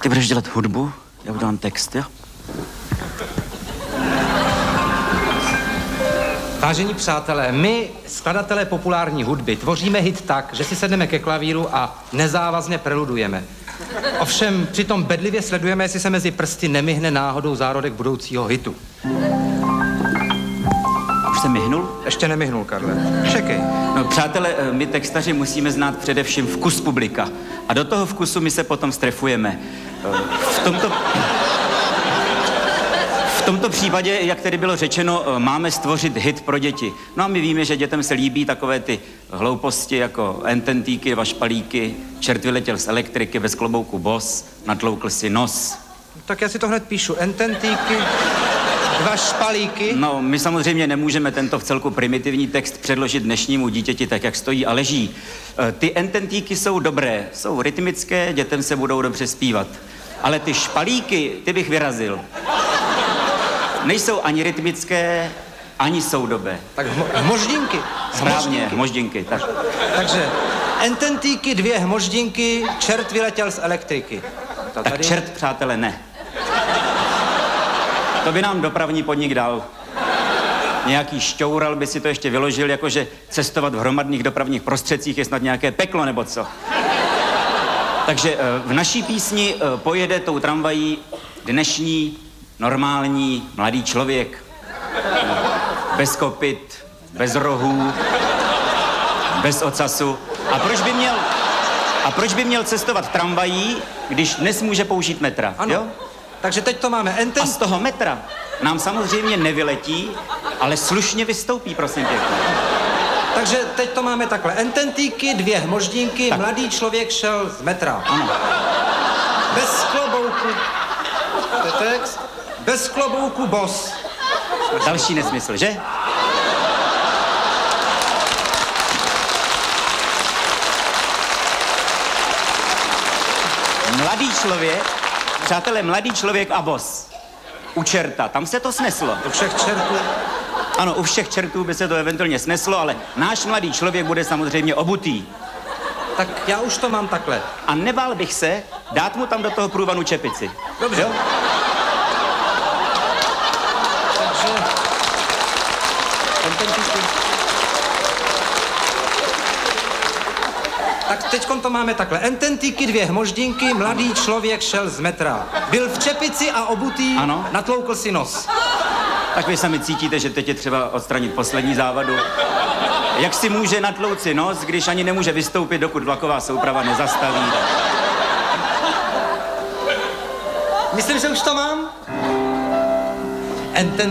Ty budeš dělat hudbu, já udělám text, jo? Vážení přátelé, my, skladatelé populární hudby, tvoříme hit tak, že si sedneme ke klavíru a nezávazně preludujeme. Ovšem přitom bedlivě sledujeme, jestli se mezi prsty nemyhne náhodou zárodek budoucího hitu. Už se myhnul? Ještě nemyhnul, Karle. Čekej. No, přátelé, my textaři musíme znát především vkus publika. A do toho vkusu my se potom strefujeme. V tomto případě, jak tedy bylo řečeno, máme stvořit hit pro děti. No a my víme, že dětem se líbí takové ty hlouposti jako ententíky, vašpalíky, čert vyletěl z elektriky, bez klobouku bos, natloukl si nos. Tak já si to hned píšu. Ententíky, dva špalíky. No, my samozřejmě nemůžeme tento vcelku primitivní text předložit dnešnímu dítěti tak, jak stojí a leží. Ty ententíky jsou dobré, jsou rytmické, dětem se budou dobře zpívat. Ale ty špalíky, ty bych vyrazil. Nejsou ani rytmické, ani soudobé. Tak hmoždinky. Správně, hmoždinky, tak. Takže ententíky, dvě hmoždinky, čert vyletěl z elektriky. Tak čert, přátelé, ne. To by nám dopravní podnik dal. Nějaký šťoural by si to ještě vyložil, jakože cestovat v hromadných dopravních prostředcích je snad nějaké peklo, nebo co. Takže v naší písni pojede tou tramvají dnešní normální mladý člověk. Bez kopyt, bez rohů, bez ocasu. A proč by měl cestovat tramvají, když dnes může použít metra? Ano. Jo? Takže teď to máme A z toho metra nám samozřejmě nevyletí, ale slušně vystoupí, prosím pěkně. Takže teď to máme takhle. Ententíky, dvě hmoždinky, tak. Mladý člověk šel z metra. Ano. Bez klobouku. To je text. Bez klobouku bos. Další nesmysl, že? Mladý člověk, přátelé, mladý člověk a bos. U čerta, tam se to sneslo. U všech čertů. Ano, u všech čertů by se to eventuálně sneslo, ale náš mladý člověk bude samozřejmě obutý. Tak já už to mám takhle. A nebál bych se dát mu tam do toho průvanu čepici. Dobře. Jo? Takže... Ententíky. Tak teďkon to máme takhle. Ententíky, dvě hmoždinky, mladý člověk šel z metra. Byl v čepici a obutý, Ano. natloukl si nos. Tak vy sami cítíte, že teď je třeba odstranit poslední závadu. Jak si může natlouci nos, když ani nemůže vystoupit, dokud vlaková souprava nezastaví? Myslím, že už to mám.